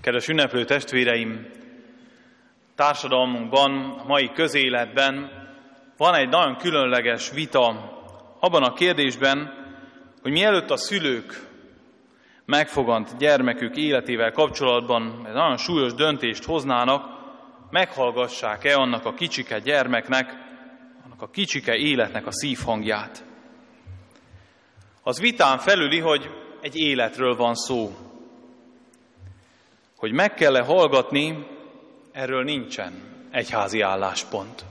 Kedves ünneplő testvéreim, társadalmunkban, a mai közéletben van egy nagyon különleges vita abban a kérdésben, hogy mielőtt a szülők megfogant gyermekük életével kapcsolatban egy nagyon súlyos döntést hoznának, meghallgassák-e annak a kicsike gyermeknek, annak a kicsike életnek a szívhangját. Az vitán felüli, hogy egy életről van szó. Hogy meg kell-e hallgatni, erről nincsen egyházi álláspont.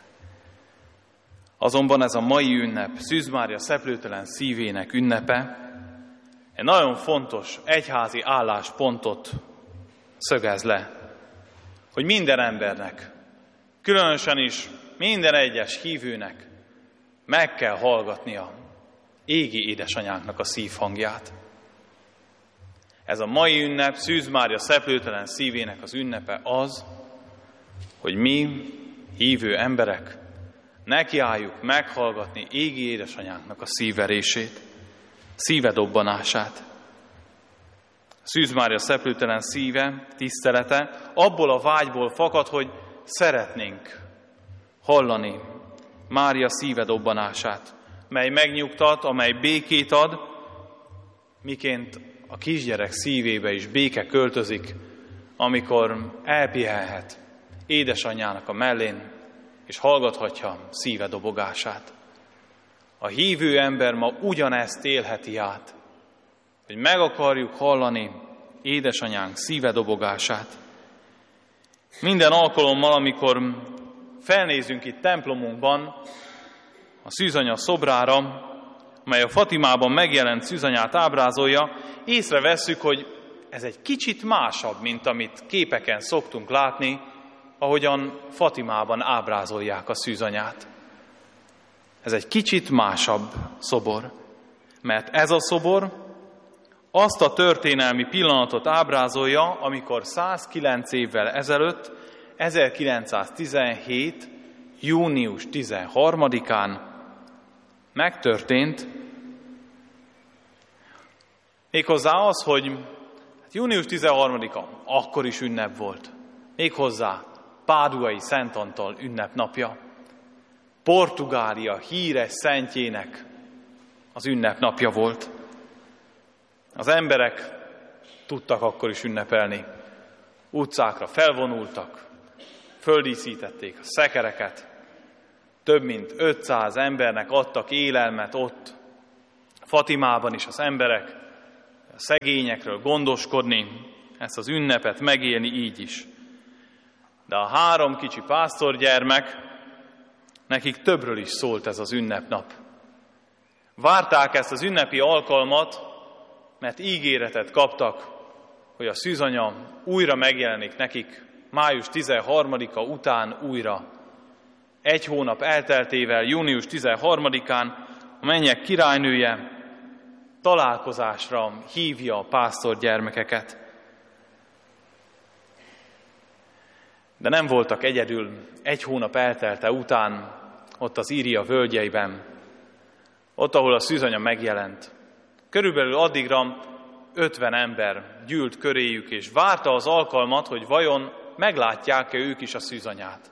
Azonban ez a mai ünnep, Szűz Mária szeplőtelen szívének ünnepe, egy nagyon fontos egyházi álláspontot szögez le, hogy minden embernek, különösen is minden egyes hívőnek meg kell hallgatnia égi édesanyánknak a szívhangját. Ez a mai ünnep, Szűz Mária szeplőtelen szívének az ünnepe az, hogy mi, hívő emberek, nekiálljuk meghallgatni égi édesanyánknak a szívverését, szívedobbanását. Szűz Mária szeplőtelen szíve, tisztelete abból a vágyból fakad, hogy szeretnénk hallani Mária szívedobbanását, mely megnyugtat, amely békét ad, miként a kisgyerek szívébe is béke költözik, amikor elpihenhet édesanyjának a mellén, és hallgathatja szíve dobogását. A hívő ember ma ugyanezt élheti át, hogy meg akarjuk hallani édesanyánk szíve dobogását. Minden alkalommal, amikor felnézünk itt templomunkban a szűzanya szobrára, mely a Fatimában megjelent szűzanyát ábrázolja, észrevesszük, hogy ez egy kicsit másabb, mint amit képeken szoktunk látni, ahogyan Fatimában ábrázolják a szűzanyát. Ez egy kicsit másabb szobor, mert ez a szobor azt a történelmi pillanatot ábrázolja, amikor 109 évvel ezelőtt, 1917. június 13-án megtörtént, méghozzá az, hogy június 13-a akkor is ünnep volt, méghozzá Páduai Szent Antal ünnepnapja, Portugália híres szentjének az ünnepnapja volt. Az emberek tudtak akkor is ünnepelni. Utcákra felvonultak, földíszítették a szekereket, több mint 500 embernek adtak élelmet ott, Fatimában is az emberek, a szegényekről gondoskodni, ezt az ünnepet megélni így is. De a 3 kicsi pásztorgyermek, nekik többről is szólt ez az ünnepnap. Várták ezt az ünnepi alkalmat, mert ígéretet kaptak, hogy a szűzanya újra megjelenik nekik május 13-a után újra. 1 hónap elteltével, június 13-án a mennyek királynője találkozásra hívja a pásztorgyermekeket. De nem voltak egyedül 1 hónap eltelte után ott az Íria völgyeiben, ott, ahol a szűzanya megjelent. Körülbelül addigra 50 ember gyűlt köréjük, és várta az alkalmat, hogy vajon meglátják-e ők is a szűzanyát.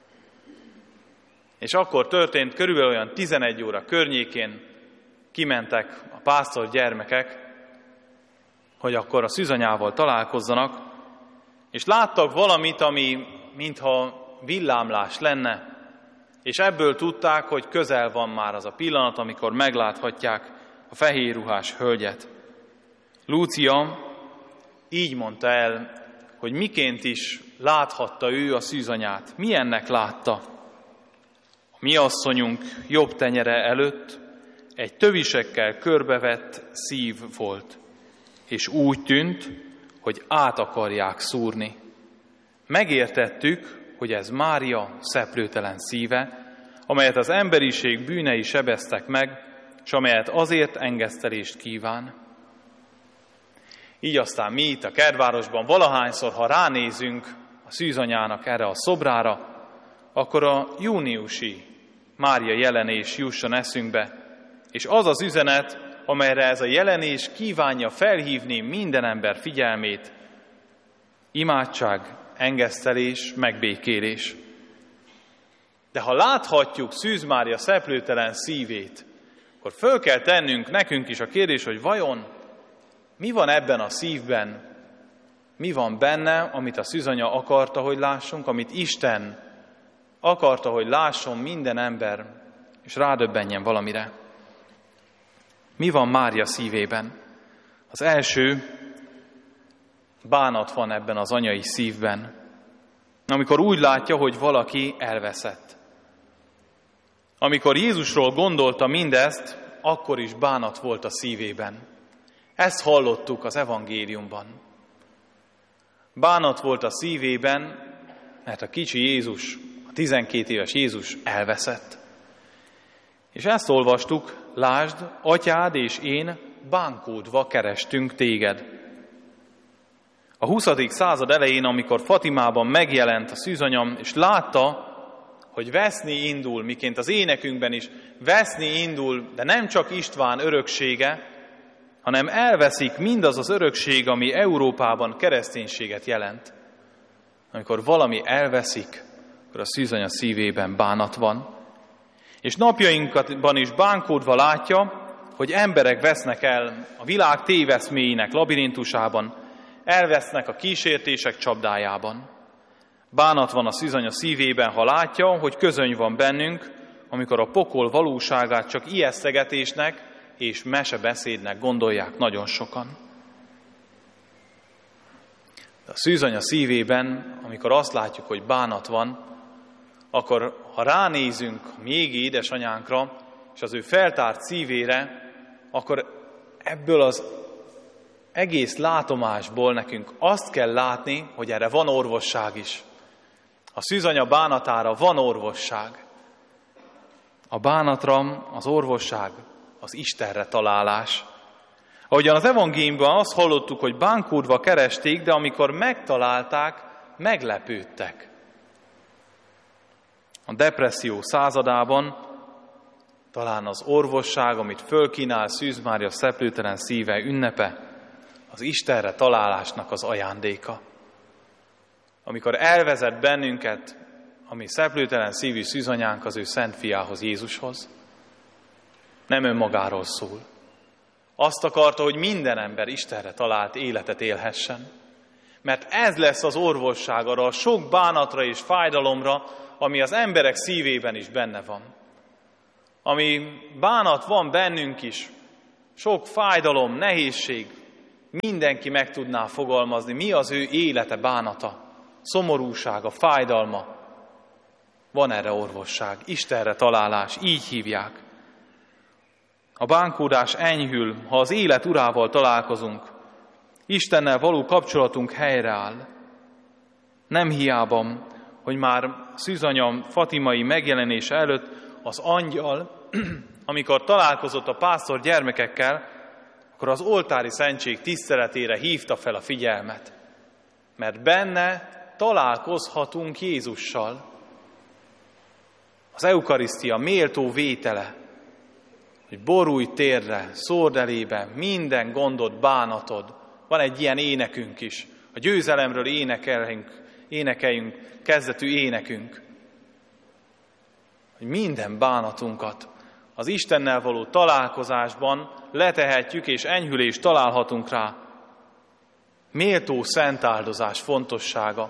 És akkor történt, körülbelül olyan 11 óra környékén kimentek a pásztor gyermekek, hogy akkor a szűzanyával találkozzanak, és láttak valamit, ami mintha villámlás lenne, és ebből tudták, hogy közel van már az a pillanat, amikor megláthatják a fehérruhás hölgyet. Lúcia így mondta el, hogy miként is láthatta ő a szűzanyát, milyennek látta. A mi asszonyunk jobb tenyere előtt egy tövisekkel körbevett szív volt, és úgy tűnt, hogy át akarják szúrni. Megértettük, hogy ez Mária szeplőtelen szíve, amelyet az emberiség bűnei sebeztek meg, és amelyet azért engesztelést kíván. Így aztán mi itt a Kertvárosban valahányszor, ha ránézünk a szűzanyának erre a szobrára, akkor a júniusi Mária jelenés jusson eszünkbe, és az az üzenet, amelyre ez a jelenés kívánja felhívni minden ember figyelmét, imádság, engesztelés, megbékélés. De ha láthatjuk Szűz Mária szeplőtelen szívét, akkor föl kell tennünk nekünk is a kérdés, hogy vajon mi van ebben a szívben, mi van benne, amit a szűzanya akarta, hogy lássunk, amit Isten akarta, hogy lásson minden ember, és rádöbbenjen valamire. Mi van Mária szívében? Az első, bánat van ebben az anyai szívben, amikor úgy látja, hogy valaki elveszett. Amikor Jézusról gondolta mindezt, akkor is bánat volt a szívében. Ezt hallottuk az evangéliumban. Bánat volt a szívében, mert a kicsi Jézus, a 12 éves Jézus elveszett. És ezt olvastuk, lásd, atyád és én bánkódva kerestünk téged. A 20. század elején, amikor Fatimában megjelent a szűzanyam, és látta, hogy veszni indul, miként az énekünkben is veszni indul, de nem csak István öröksége, hanem elveszik mindaz az örökség, ami Európában kereszténységet jelent. Amikor valami elveszik, akkor a szűzanya szívében bánat van. És napjainkban is bánkódva látja, hogy emberek vesznek el a világ téveszméinek labirintusában, elvesznek a kísértések csapdájában. Bánat van a szűzanya szívében, ha látja, hogy közöny van bennünk, amikor a pokol valóságát csak ijesztegetésnek és mesebeszédnek gondolják nagyon sokan. De a szűzanya szívében, amikor azt látjuk, hogy bánat van, akkor ha ránézünk a mégi édesanyánkra és az ő feltárt szívére, akkor ebből az egész látomásból nekünk azt kell látni, hogy erre van orvosság is. A szűzanya bánatára van orvosság. A bánatra az orvosság az Istenre találás. Ahogyan az evangéliumban azt hallottuk, hogy bánkódva keresték, de amikor megtalálták, meglepődtek. A depresszió századában talán az orvosság, amit fölkínál Szűz Mária szeplőtelen szíve ünnepe, az Istenre találásnak az ajándéka. Amikor elvezet bennünket, ami szeplőtelen szívű szűzanyánk az ő szent fiához, Jézushoz, nem önmagáról szól. Azt akarta, hogy minden ember Istenre talált életet élhessen. Mert ez lesz az orvosság arra a sok bánatra és fájdalomra, ami az emberek szívében is benne van. Ami bánat van bennünk is, sok fájdalom, nehézség, mindenki meg tudná fogalmazni, mi az ő élete bánata, szomorúsága, fájdalma. Van erre orvosság, Istenre találás, így hívják. A bánkódás enyhül, ha az élet urával találkozunk. Istennel való kapcsolatunk helyreáll. Nem hiába, hogy már szűzanyam fatimai megjelenése előtt az angyal, amikor találkozott a pásztor gyermekekkel, akkor az oltári szentség tiszteletére hívta fel a figyelmet. Mert benne találkozhatunk Jézussal. Az eukarisztia méltó vétele, hogy borulj térre, szórd elébe minden gondod, bánatod. Van egy ilyen énekünk is. A győzelemről énekeljünk kezdetű énekünk. Hogy minden bánatunkat az Istennel való találkozásban letehetjük és enyhülést találhatunk rá. Méltó szent áldozás fontossága.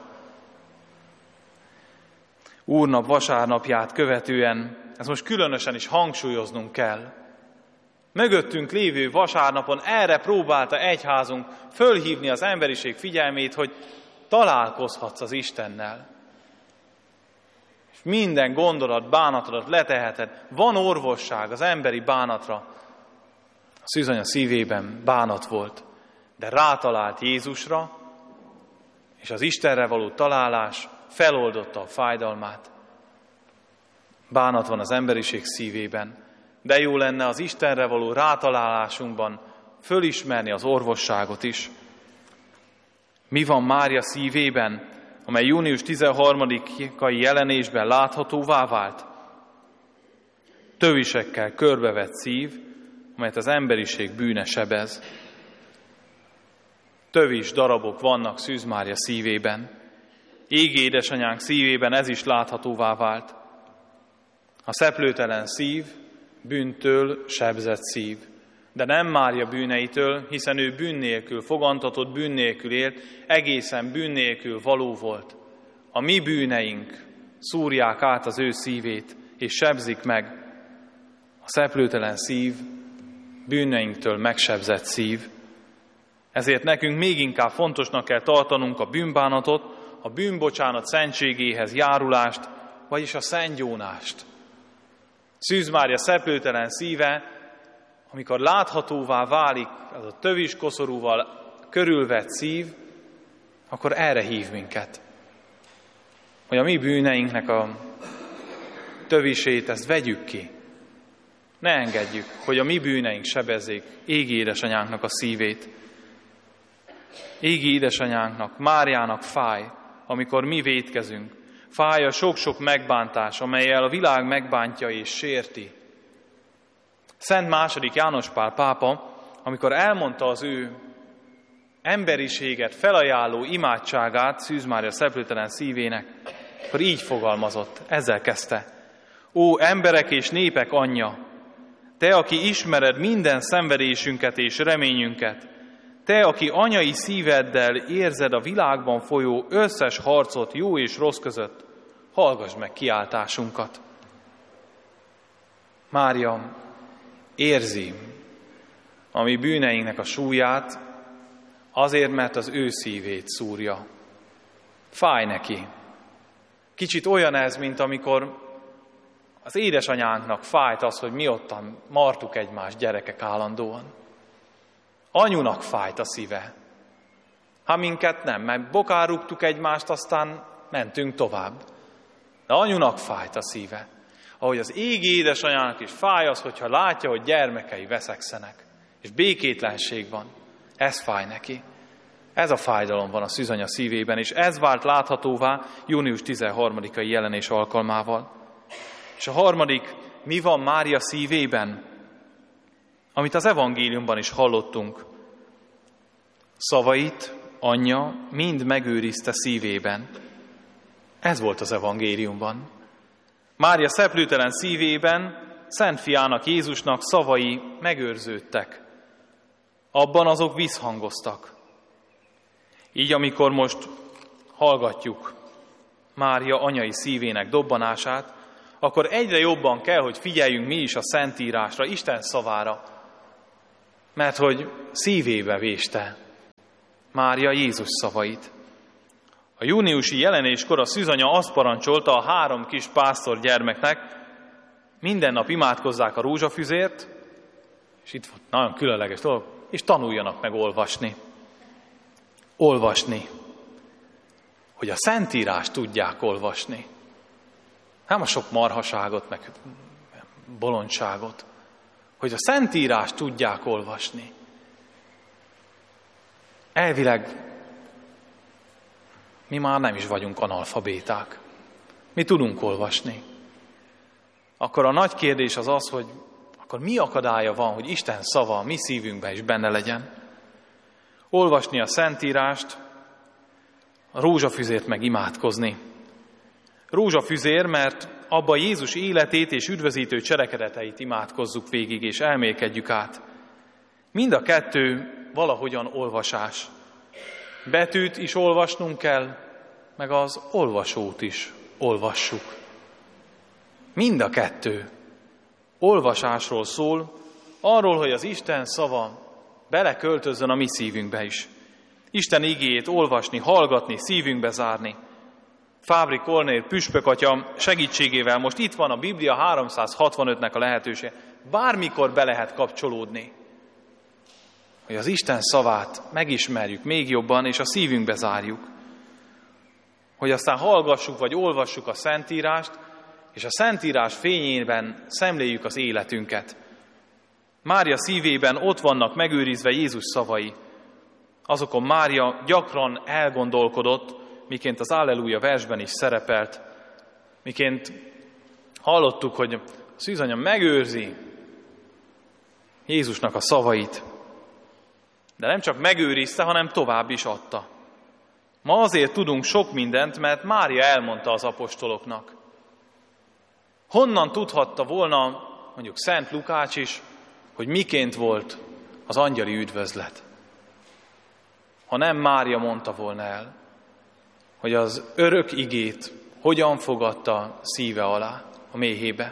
Úrnap vasárnapját követően, ezt most különösen is hangsúlyoznunk kell. Mögöttünk lévő vasárnapon erre próbálta egyházunk fölhívni az emberiség figyelmét, hogy találkozhatsz az Istennel. És minden gondolat, bánatodat leteheted. Van orvosság az emberi bánatra. A szűzanya szívében bánat volt, de rátalált Jézusra, és az Istenre való találás feloldotta a fájdalmát. Bánat van az emberiség szívében, de jó lenne az Istenre való rátalálásunkban fölismerni az orvosságot is. Mi van Mária szívében, amely június 13-ai jelenésben láthatóvá vált? Tövisekkel körbevett szív, amelyet az emberiség bűne sebez. tövis darabok vannak Szűz Mária szívében. Égi édesanyánk szívében ez is láthatóvá vált. A szeplőtelen szív, bűntől sebzett szív. De nem Mária bűneitől, hiszen ő bűn nélkül, fogantatott bűn nélkül élt, egészen bűn nélkül való volt. A mi bűneink szúrják át az ő szívét, és sebzik meg. A szeplőtelen szív, bűneinktől megsebzett szív. Ezért nekünk még inkább fontosnak kell tartanunk a bűnbánatot, a bűnbocsánat szentségéhez járulást, vagyis a szentgyónást. Szűz Mária szeplőtelen szíve, amikor láthatóvá válik az a tövis koszorúval körülvett szív, akkor erre hív minket. Hogy a mi bűneinknek a tövisét, ezt vegyük ki. Ne engedjük, hogy a mi bűneink sebezzék égi édesanyánknak a szívét. Égi édesanyánknak, Máriának fáj, amikor mi vétkezünk. Fáj a sok-sok megbántás, amellyel a világ megbántja és sérti. Szent II. János Pál pápa, amikor elmondta az ő emberiséget felajánló imádságát Szűz Mária szeplőtelen szívének, akkor így fogalmazott, ezzel kezdte. Ó, emberek és népek anyja, te, aki ismered minden szenvedésünket és reményünket, te, aki anyai szíveddel érzed a világban folyó összes harcot jó és rossz között, hallgass meg kiáltásunkat. Mária érzi a mi bűneinknek a súlyát, azért, mert az ő szívét szúrja. Fáj neki. Kicsit olyan ez, mint amikor az édesanyánknak fájt az, hogy mi ottan martuk egymást gyerekek állandóan. Anyunak fájt a szíve. Ha minket nem, mert bokárugtuk egymást, aztán mentünk tovább. De anyunak fájt a szíve. Ahogy az égi édesanyának is fáj az, hogyha látja, hogy gyermekei veszekszenek, és békétlenség van. Ez fáj neki. Ez a fájdalom van a szűzanya szívében, és ez vált láthatóvá június 13-ai jelenés alkalmával. És a harmadik, mi van Mária szívében? Amit az evangéliumban is hallottunk. Szavait anyja mind megőrizte szívében. Ez volt az evangéliumban. Mária szeplőtelen szívében Szent Fiának, Jézusnak szavai megőrződtek. Abban azok visszhangoztak. Így amikor most hallgatjuk Mária anyai szívének dobbanását, akkor egyre jobban kell, hogy figyeljünk mi is a Szentírásra, Isten szavára, mert hogy szívébe véste Mária Jézus szavait. A júniusi jelenéskor a szűzanya azt parancsolta a 3 kis pásztor gyermeknek, minden nap imádkozzák a rózsafüzért, és itt volt nagyon különleges dolog, és tanuljanak meg olvasni. Olvasni. Hogy a Szentírást tudják olvasni. Nem a sok marhaságot, meg bolondságot. Hogy a Szentírást tudják olvasni. Elvileg mi már nem is vagyunk analfabéták. Mi tudunk olvasni. Akkor a nagy kérdés az az, hogy akkor mi akadálya van, hogy Isten szava a mi szívünkben is benne legyen. Olvasni a Szentírást, a rózsafüzért meg imádkozni. Rózsafüzér, mert abba Jézus életét és üdvözítő cselekedeteit imádkozzuk végig, és elmélkedjük át. Mind a kettő valahogyan olvasás. Betűt is olvasnunk kell, meg az olvasót is olvassuk. Mind a kettő olvasásról szól, arról, hogy az Isten szava beleköltözzön a mi szívünkbe is. Isten igéjét olvasni, hallgatni, szívünkbe zárni. Fábri Kornél püspök atya segítségével most itt van a Biblia 365-nek a lehetősége. Bármikor be lehet kapcsolódni, hogy az Isten szavát megismerjük még jobban, és a szívünkbe zárjuk. Hogy aztán hallgassuk, vagy olvassuk a Szentírást, és a Szentírás fényében szemléljük az életünket. Mária szívében ott vannak megőrizve Jézus szavai. Azokon Mária gyakran elgondolkodott, miként az Alleluja versben is szerepelt, miként hallottuk, hogy a szűzanya megőrzi Jézusnak a szavait. De nem csak megőrizte, hanem tovább is adta. Ma azért tudunk sok mindent, mert Mária elmondta az apostoloknak. Honnan tudhatta volna mondjuk Szent Lukács is, hogy miként volt az angyali üdvözlet? Ha nem Mária mondta volna el, hogy az örök igét hogyan fogadta szíve alá, a méhébe.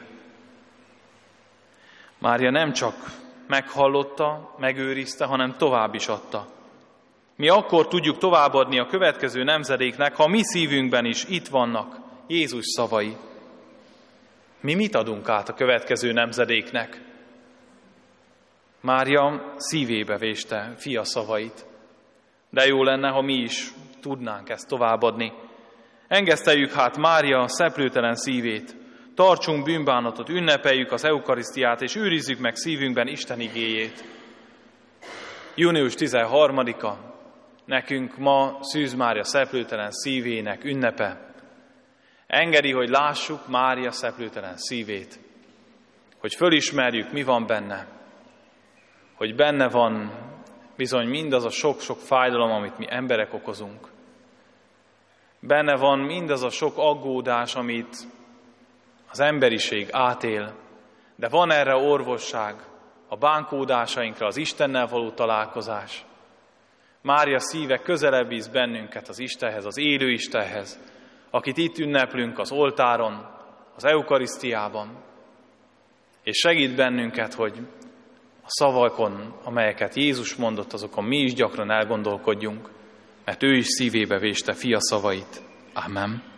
Mária nem csak meghallotta, megőrizte, hanem tovább is adta. Mi akkor tudjuk továbbadni a következő nemzedéknek, ha a mi szívünkben is itt vannak Jézus szavai. Mi mit adunk át a következő nemzedéknek? Mária szívébe véste fia szavait, de jó lenne, ha mi is tudnánk ezt továbbadni. Engeszteljük hát Mária szeplőtelen szívét, tartsunk bűnbánatot, ünnepeljük az eukarisztiát, és őrizzük meg szívünkben Isten igéjét. Június 13-a, nekünk ma Szűz Mária szeplőtelen szívének ünnepe. Engedi, hogy lássuk Mária szeplőtelen szívét, hogy fölismerjük, mi van benne, hogy benne van bizony mindaz a sok-sok fájdalom, amit mi emberek okozunk. Benne van mindaz a sok aggódás, amit az emberiség átél, de van erre orvosság, a bánkódásainkra, az Istennel való találkozás. Mária szíve közelebb visz bennünket az Istenhez, az élő Istenhez, akit itt ünneplünk az oltáron, az eukarisztiában, és segít bennünket, hogy a szavakon, amelyeket Jézus mondott, azokon mi is gyakran elgondolkodjunk, mert ő is szívébe véste fia szavait. Amen.